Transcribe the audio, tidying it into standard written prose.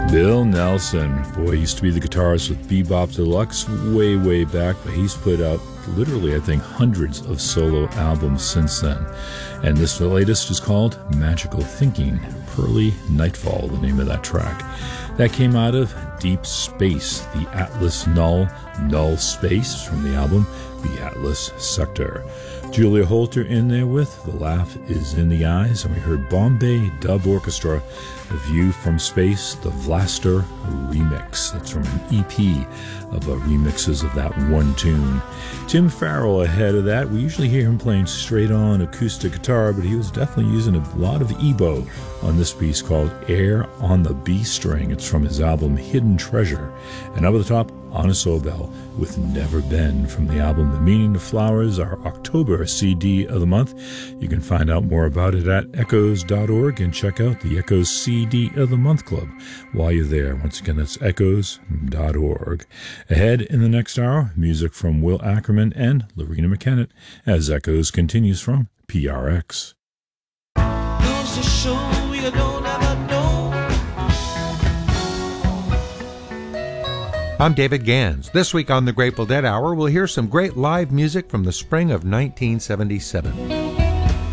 Bill Nelson, boy, he used to be the guitarist with Bebop Deluxe way, way back, but he's put out literally, I think, hundreds of solo albums since then. And this latest is called Magical Thinking, Pearly Nightfall, the name of that track. That came out of Deep Space, the Atlas Null Space from the album The Atlas Sector. Julia Holter in there with The Laugh Is in the Eyes, and we heard Bombay Dub Orchestra, A View from Space, the Vlaster remix. That's from an EP of remixes of that one tune. Tim Farrell ahead of that. We usually hear him playing straight-on acoustic guitar, but he was definitely using a lot of EBow on this piece called Air on the B String. It's from his album Hidden Treasure. And up at the top, Anna Sobel with Never Been from the album The Meaning of Flowers, our October CD of the month. You can find out more about it at echoes.org and check out the Echoes CD of the Month Club while you're there. Once again, that's echoes.org. Ahead in the next hour, music from Will Ackerman and Lorena McKennitt as Echoes continues from PRX. Goes to show you don't ever know. I'm David Gans. This week on the Grateful Dead Hour, we'll hear some great live music from the spring of 1977.